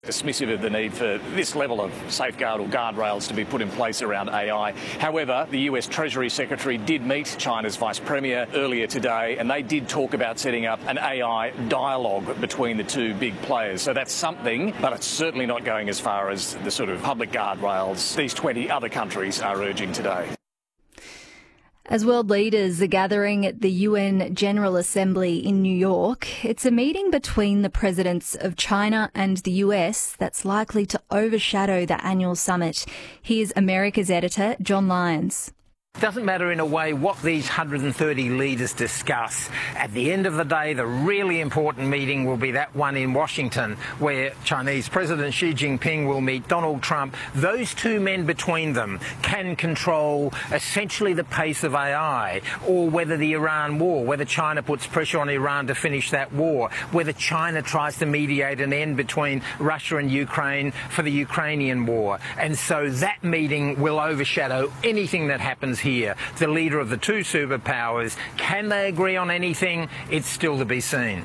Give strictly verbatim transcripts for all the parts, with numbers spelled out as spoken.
Dismissive of the need for this level of safeguard or guardrails to be put in place around A I. However, the U S Treasury Secretary did meet China's Vice Premier earlier today, and they did talk about setting up an A I dialogue between the two big players. So that's something, but it's certainly not going as far as the sort of public guardrails these twenty other countries are urging today. As world leaders are gathering at the U N General Assembly in New York, it's a meeting between the presidents of China and the U S that's likely to overshadow the annual summit. Here's America's editor, John Lyons. It doesn't matter in a way what these one hundred thirty leaders discuss. At the end of the day, the really important meeting will be that one in Washington, where Chinese President Xi Jinping will meet Donald Trump. Those two men between them can control essentially the pace of A I, or whether the Iran war, whether China puts pressure on Iran to finish that war, whether China tries to mediate an end between Russia and Ukraine for the Ukrainian war. And so that meeting will overshadow anything that happens here. The leader of the two superpowers, can they agree on anything? It's still to be seen.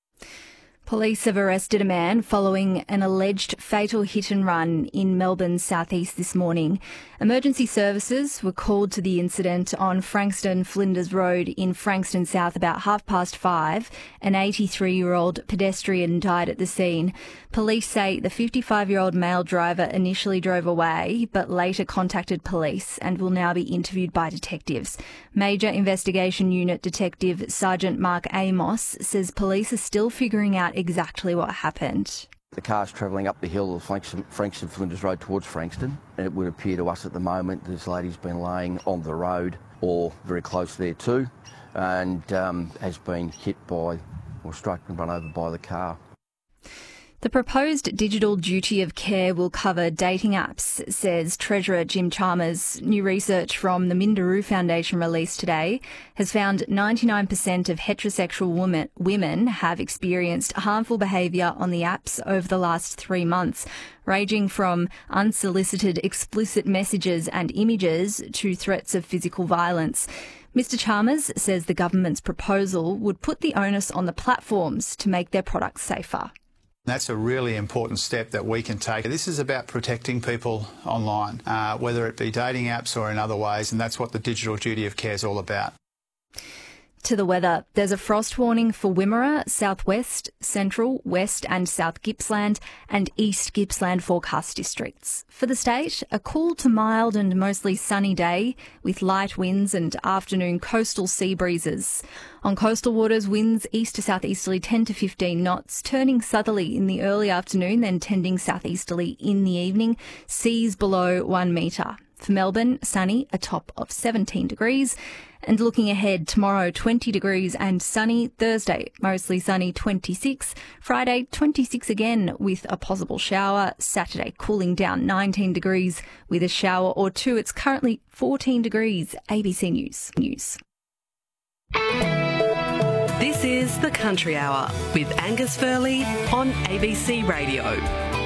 Police have arrested a man following an alleged fatal hit and run in Melbourne's southeast this morning. Emergency services were called to the incident on Frankston Flinders Road in Frankston South about half past five. An eighty-three-year-old pedestrian died at the scene. Police say the fifty-five-year-old male driver initially drove away but later contacted police and will now be interviewed by detectives. Major Investigation Unit Detective Sergeant Mark Amos says police are still figuring out exactly what happened. The car's travelling up the hill of Frankston, Frankston Flinders Road towards Frankston, and it would appear to us at the moment this lady's been laying on the road or very close there too, and um, has been hit by or struck and run over by the car. The proposed digital duty of care will cover dating apps, says Treasurer Jim Chalmers. New research from the Minderoo Foundation released today has found ninety-nine percent of heterosexual women, women have experienced harmful behaviour on the apps over the last three months, ranging from unsolicited explicit messages and images to threats of physical violence. Mister Chalmers says the government's proposal would put the onus on the platforms to make their products safer. That's a really important step that we can take. This is about protecting people online, uh, whether it be dating apps or in other ways, and that's what the digital duty of care is all about. To the weather, there's a frost warning for Wimmera, southwest, central, west and south Gippsland and east Gippsland forecast districts. For the state, a cool to mild and mostly sunny day with light winds and afternoon coastal sea breezes. On coastal waters, winds east to southeasterly ten to fifteen knots, turning southerly in the early afternoon, then tending southeasterly in the evening, seas below one metre. For Melbourne, sunny, a top of seventeen degrees. And looking ahead, tomorrow twenty degrees and sunny. Thursday, mostly sunny, twenty-six. Friday, twenty-six again with a possible shower. Saturday, cooling down nineteen degrees with a shower or two. It's currently fourteen degrees. A B C News. News. This is The Country Hour with Angus Furley on A B C Radio.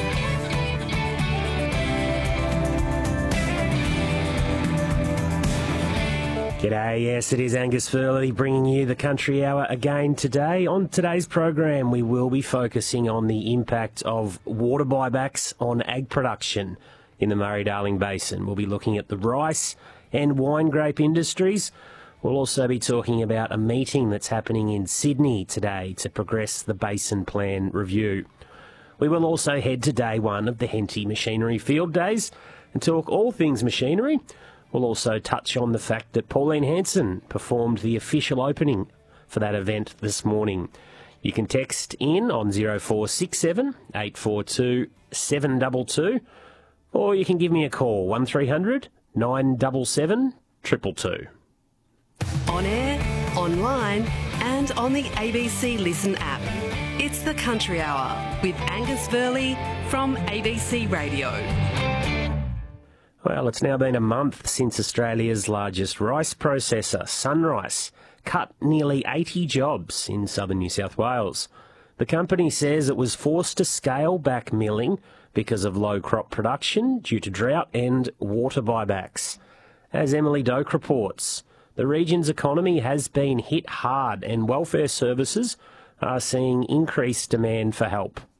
G'day, yes, it is Angus Furley bringing you the Country Hour again today. On today's program, we will be focusing on the impact of water buybacks on ag production in the Murray-Darling Basin. We'll be looking at the rice and wine grape industries. We'll also be talking about a meeting that's happening in Sydney today to progress the Basin Plan review. We will also head to day one of the Henty Machinery Field Days and talk all things machinery. We'll also touch on the fact that Pauline Hanson performed the official opening for that event this morning. You can text in on zero four six seven, eight four two, seven two two, or you can give me a call, one three hundred, nine seven seven, two two two. On air, online and on the A B C Listen app. It's The Country Hour with Angus Furley from A B C Radio. Well, it's now been a month since Australia's largest rice processor, SunRice, cut nearly eighty jobs in southern New South Wales. The company says it was forced to scale back milling because of low crop production due to drought and water buybacks. As Emily Doak reports, the region's economy has been hit hard and welfare services are seeing increased demand for help.